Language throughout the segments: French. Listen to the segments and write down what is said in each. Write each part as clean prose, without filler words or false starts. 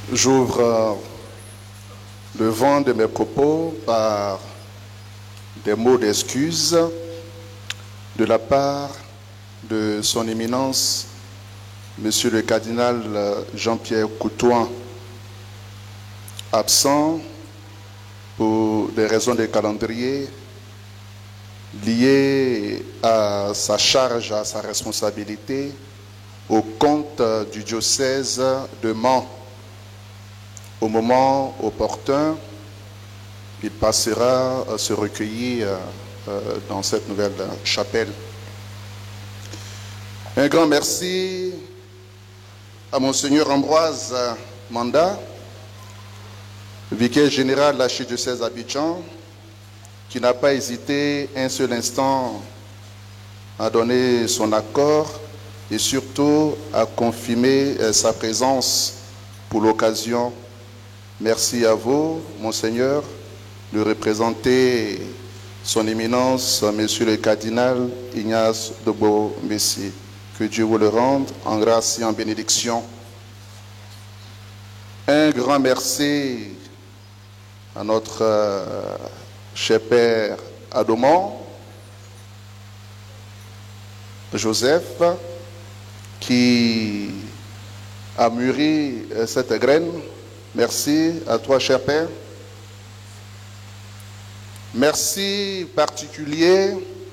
J'ouvre le vent de mes propos par des mots d'excuse de la part de son éminence, Monsieur le cardinal Jean-Pierre Coutoin, absent pour des raisons de calendrier liées à sa charge, à sa responsabilité au compte du diocèse de Mans. Au moment opportun, il passera à se recueillir dans cette nouvelle chapelle. Un grand merci à Monseigneur Ambroise Manda, vicaire général de l'archidiocèse d'Abidjan, qui n'a pas hésité un seul instant à donner son accord et surtout à confirmer sa présence pour l'occasion. Merci à vous, Monseigneur, de représenter son éminence, Monsieur le cardinal Ignace de Beau-Messie. Que Dieu vous le rende en grâce et en bénédiction. Un grand merci à notre cher Père Adomon, Joseph, qui a mûri cette graine. Merci à toi, cher Père. Merci particulier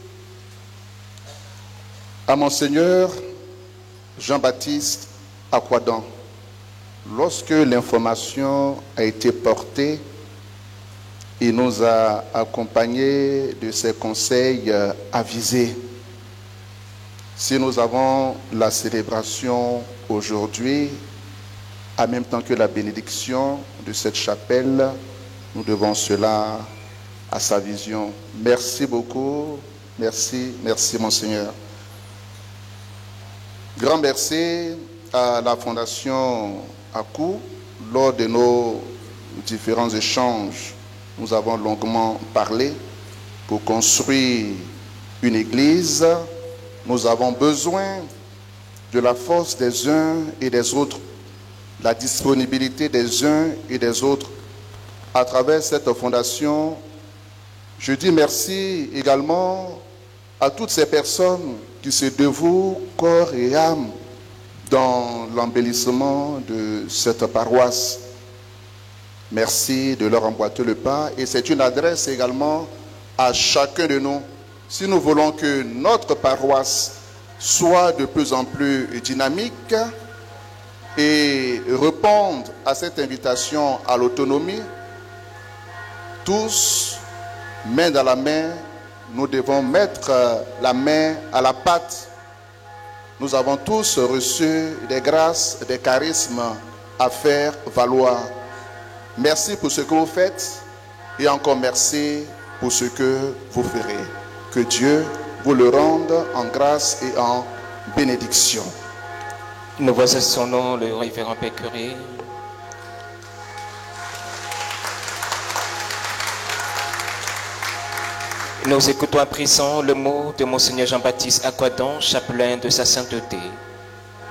à Monseigneur Jean-Baptiste Akwadan. Lorsque l'information a été portée, il nous a accompagnés de ses conseils avisés. Si nous avons la célébration aujourd'hui, en même temps que la bénédiction de cette chapelle, nous devons cela à sa vision. Merci beaucoup. Merci, merci Monseigneur. Grand merci à la Fondation ACOU. Lors de nos différents échanges, nous avons longuement parlé pour construire une église. Nous avons besoin de la force des uns et des autres, la disponibilité des uns et des autres. À travers cette fondation, je dis merci également à toutes ces personnes qui se dévouent corps et âme dans l'embellissement de cette paroisse. Merci de leur emboîter le pas. Et c'est une adresse également à chacun de nous. Si nous voulons que notre paroisse soit de plus en plus dynamique et réponde à cette invitation à l'autonomie, tous, main dans la main, nous devons mettre la main à la pâte. Nous avons tous reçu des grâces, des charismes à faire valoir. Merci pour ce que vous faites et encore merci pour ce que vous ferez. Que Dieu vous le rende en grâce et en bénédiction. Nous voici son nom, le révérend Père Curé. Nous écoutons à présent le mot de Monseigneur Jean-Baptiste Akwadan, chapelain de sa sainteté.